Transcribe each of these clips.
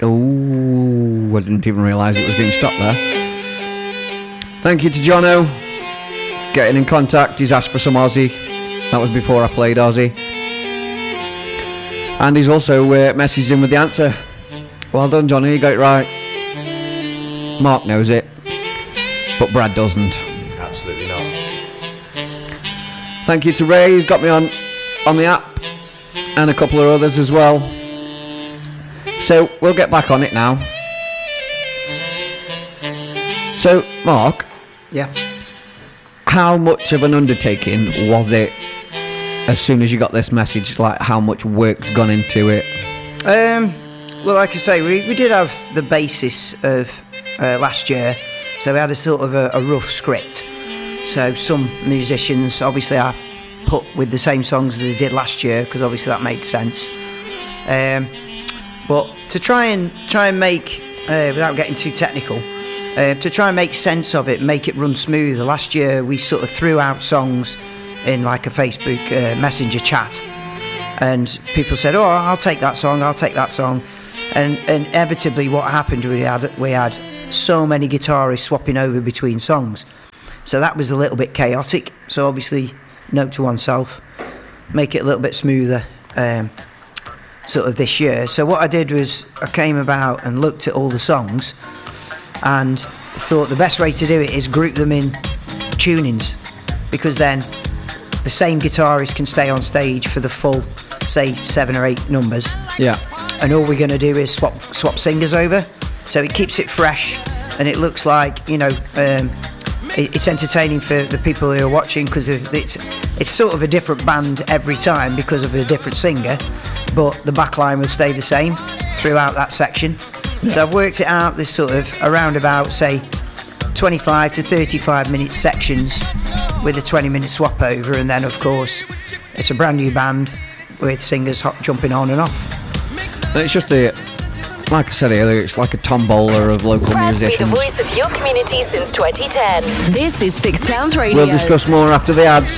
Oh, I didn't even realise it was being stopped there. Thank you to Jono. Getting in contact. He's asked for some Aussie. That was before I played Aussie. And he's also messaged in with the answer. Well done, Johnny. You got it right. Mark knows it, but Brad doesn't. Absolutely not. Thank you to Ray. He's got me on the app. And a couple of others as well. So we'll get back on it now. So, Mark. Yeah. How much of an undertaking was it as soon as you got this message? Like, how much work's gone into it? Well, like I say, we did have the basis of last year. So we had a sort of a rough script. So some musicians, obviously, I put with the same songs that they did last year, because obviously that made sense. But to try and make, without getting too technical, to try and make sense of it, make it run smoother. Last year we sort of threw out songs in like a Facebook messenger chat, and people said, "Oh, I'll take that song, and inevitably what happened, we had so many guitarists swapping over between songs, so that was a little bit chaotic. So obviously, note to oneself, make it a little bit smoother sort of this year. So what I did was I came about and looked at all the songs and thought the best way to do it is group them in tunings, because then the same guitarist can stay on stage for the full, say, 7 or 8 numbers. Yeah. And all we're going to do is swap singers over, so it keeps it fresh and it looks like, you know, it's entertaining for the people who are watching, because it's sort of a different band every time because of a different singer, but the backline will stay the same throughout that section. Yeah. So I've worked it out, this sort of around about, say, 25 to 35 minute sections with a 20-minute swap over, and then of course it's a brand new band with singers jumping on and off. And it's just like I said earlier, it's like a tombola of local Proud to be the musicians. voice of your community since 2010. This is Six Towns Radio. We'll discuss more after the ads.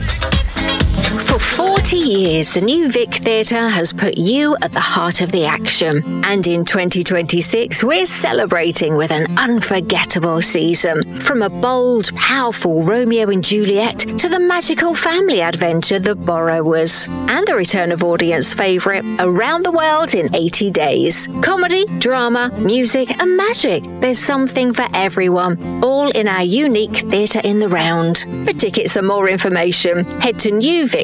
For 40 years, the New Vic Theatre has put you at the heart of the action. And in 2026, we're celebrating with an unforgettable season. From a bold, powerful Romeo and Juliet to the magical family adventure The Borrowers. And the return of audience favourite, Around the World in 80 Days. Comedy, drama, music and magic. There's something for everyone, all in our unique Theatre in the Round. For tickets and more information, head to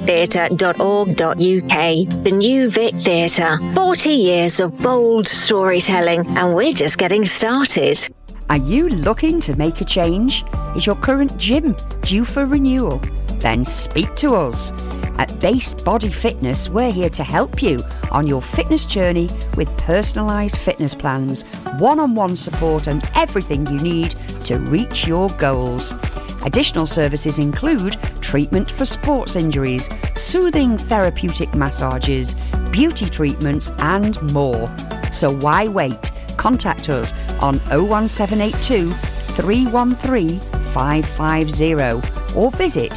newvictheatre.org.uk. The New Vic Theatre. 40 years of bold storytelling, and we're just getting started. Are you looking to make a change? Is your current gym due for renewal? Then speak to us. At Base Body Fitness, we're here to help you on your fitness journey with personalised fitness plans, one-on-one support and everything you need to reach your goals. Additional services include treatment for sports injuries, soothing therapeutic massages, beauty treatments and more. So why wait? Contact us on 01782 313 550 or visit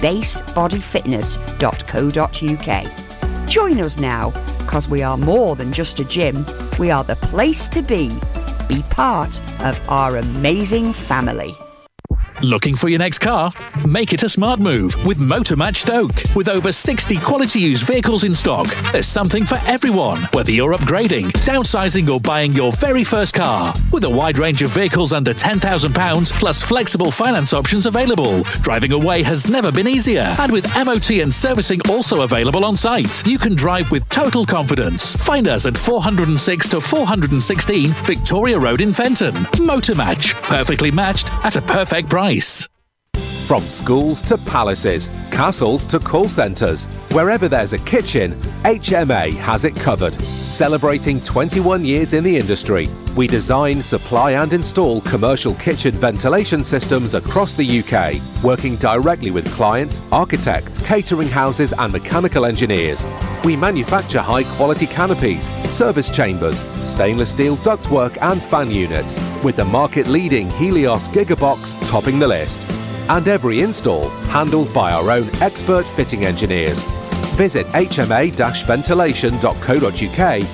basebodyfitness.co.uk. Join us now, because we are more than just a gym. We are the place to be. Be part of our amazing family. Looking for your next car? Make it a smart move with Motormatch Stoke. With over 60 quality used vehicles in stock, there's something for everyone, whether you're upgrading, downsizing or buying your very first car. With a wide range of vehicles under £10,000 plus flexible finance options available, driving away has never been easier. And with MOT and servicing also available on site, you can drive with total confidence. Find us at 406 to 416 Victoria Road in Fenton. Motormatch, perfectly matched at a perfect price. From schools to palaces, castles to call centres, wherever there's a kitchen, HMA has it covered. Celebrating 21 years in the industry, we design, supply and install commercial kitchen ventilation systems across the UK, working directly with clients, architects, catering houses and mechanical engineers. We manufacture high-quality canopies, service chambers, stainless steel ductwork and fan units, with the market-leading Helios Gigabox topping the list. And every install handled by our own expert fitting engineers. Visit hma-ventilation.co.uk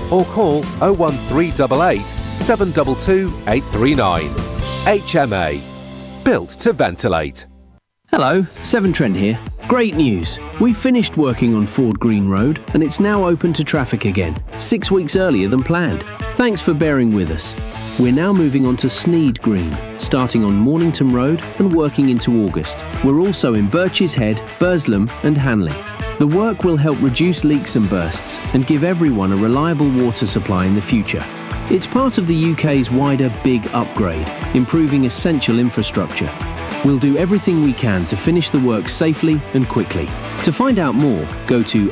or call 01388 722 839. HMA. Built to ventilate. Hello, Severn Trent here. Great news! We've finished working on Ford Green Road and it's now open to traffic again, 6 weeks earlier than planned. Thanks for bearing with us. We're now moving on to Sneed Green, starting on Mornington Road and working into August. We're also in Birches Head, Burslem and Hanley. The work will help reduce leaks and bursts and give everyone a reliable water supply in the future. It's part of the UK's wider Big Upgrade, improving essential infrastructure. We'll do everything we can to finish the work safely and quickly. To find out more, go to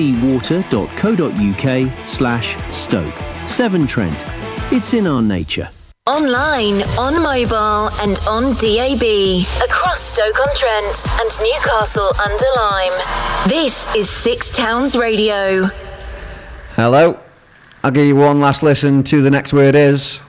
stwater.co.uk/Stoke. Severn Trent. It's in our nature. Online, on mobile and on DAB. Across Stoke-on-Trent and Newcastle-under-Lyme. This is Six Towns Radio. Hello. I'll give you one last listen to The Next Word Is.